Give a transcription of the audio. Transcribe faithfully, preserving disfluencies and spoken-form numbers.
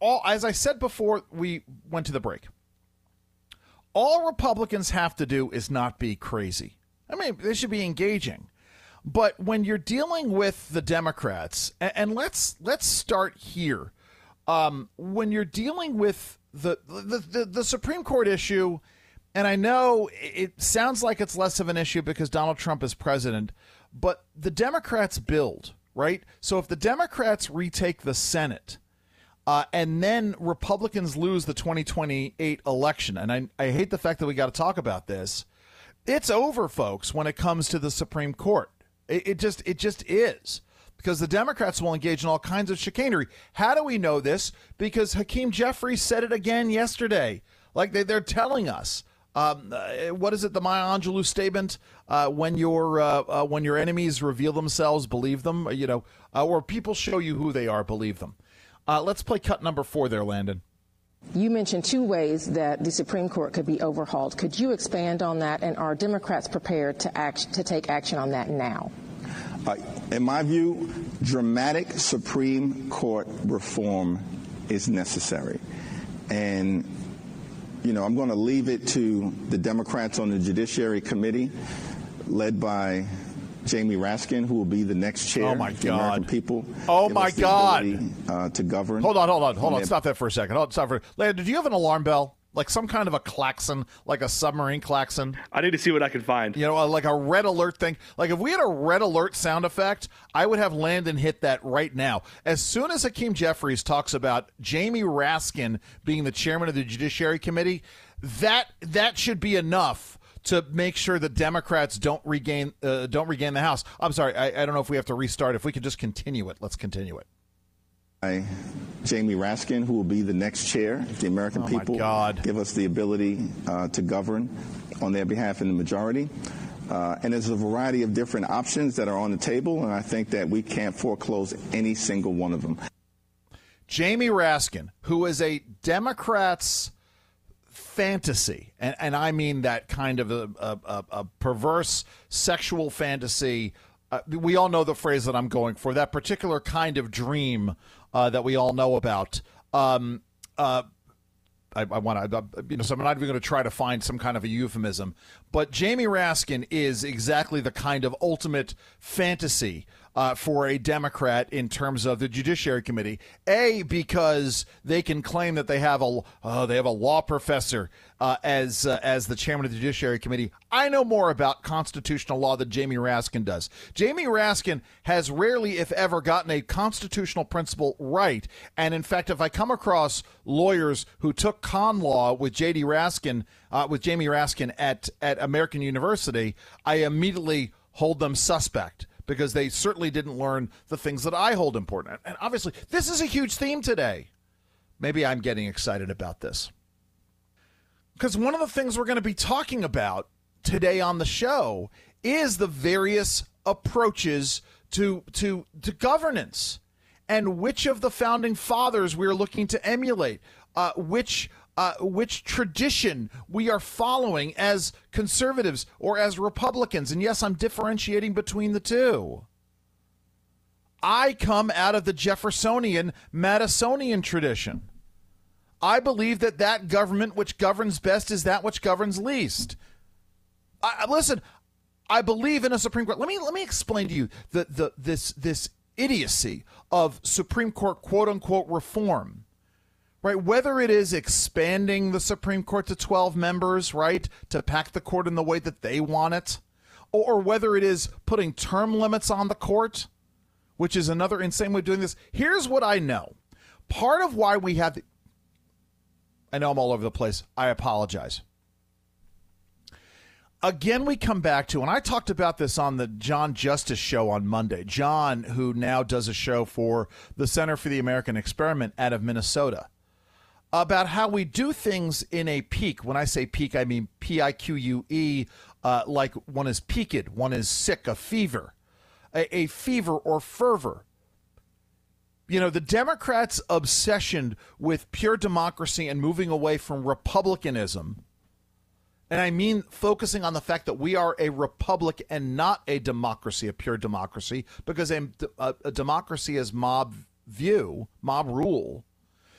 all, as I said before we went to the break, all Republicans have to do is not be crazy. I mean, they should be engaging. But when you're dealing with the Democrats, and, and let's let's start here. Um, when you're dealing with the, the, the, the Supreme Court issue, and I know it sounds like it's less of an issue because Donald Trump is president, but the Democrats build, right? So if the Democrats retake the Senate, uh, and then Republicans lose the twenty twenty-eight election, and I, I hate the fact that we got to talk about this, it's over, folks, when it comes to the Supreme Court. It, it just it just is. Because the Democrats will engage in all kinds of chicanery. How do we know this? Because Hakeem Jeffries said it again yesterday. Like they, they're telling us. Um, uh, what is it, the Maya Angelou statement? Uh, when your uh, uh, when your enemies reveal themselves, believe them. You know, uh, or people show you who they are, believe them. Uh, let's play cut number four there, Landon. You mentioned two ways that the Supreme Court could be overhauled. Could you expand on that? And are Democrats prepared to act to take action on that now? Uh, in my view, dramatic Supreme Court reform is necessary. And, you know, I'm going to leave it to the Democrats on the Judiciary Committee, led by Jamie Raskin, who will be the next chair oh my of the God. American people. Oh, my God. Ability, uh, to govern. Hold on, hold on, hold on. Stop that for a second. Hold, stop for Landon, do you have an alarm bell? Like some kind of a klaxon, like a submarine klaxon? I need to see what I can find. You know, like a red alert thing. Like if we had a red alert sound effect, I would have Landon hit that right now. As soon as Hakeem Jeffries talks about Jamie Raskin being the chairman of the Judiciary Committee, that that should be enough to make sure the Democrats don't regain uh, don't regain the House. I'm sorry, I, I don't know if we have to restart. If we could just continue it, let's continue it. By Jamie Raskin, who will be the next chair if the American oh people give us the ability uh, to govern on their behalf in the majority. Uh, and there's a variety of different options that are on the table, and I think that we can't foreclose any single one of them. Jamie Raskin, who is a Democrat's fantasy, and, and I mean that kind of a, a, a perverse sexual fantasy. Uh, we all know the phrase that I'm going for, that particular kind of dream uh, that we all know about. Um, uh, I, I want to, you know, so I'm not even going to try to find some kind of a euphemism, but Jamie Raskin is exactly the kind of ultimate fantasy uh, for a Democrat in terms of the Judiciary Committee. A, because they can claim that they have a uh, they have a law professor uh, as uh, as the chairman of the Judiciary Committee. I know more about constitutional law than Jamie Raskin does. Jamie Raskin has rarely, if ever, gotten a constitutional principle right. And in fact, if I come across lawyers who took con law with J D Raskin, uh, with Jamie Raskin at at American University, I immediately hold them suspect, because they certainly didn't learn the things that I hold important. And obviously, this is a huge theme today. Maybe I'm getting excited about this, because one of the things we're going to be talking about today on the show is the various approaches to to to governance, and which of the founding fathers we're looking to emulate, uh, which uh, which tradition we are following as conservatives or as Republicans. And yes, I'm differentiating between the two. I come out of the Jeffersonian, Madisonian tradition. I believe that that government which governs best is that which governs least. I, listen, I believe in a Supreme Court. Let me let me explain to you the, the this this idiocy of Supreme Court quote unquote reform. Right, whether it is expanding the Supreme Court to twelve members, right, to pack the court in the way that they want it, or, or whether it is putting term limits on the court, which is another insane way of doing this. Here's what I know. Part of why we have the, I know I'm all over the place. I apologize. Again, we come back to, and I talked about this on the John Justice show on Monday. John, who now does a show for the Center for the American Experiment out of Minnesota, about how we do things in a peak. When I say peak, I mean P I Q U E, uh, like one is peaked, one is sick, a fever, a, a fever or fervor. You know, the Democrats' obsession with pure democracy and moving away from republicanism, and I mean focusing on the fact that we are a republic and not a democracy, a pure democracy, because a, a, a democracy is mob view, mob rule.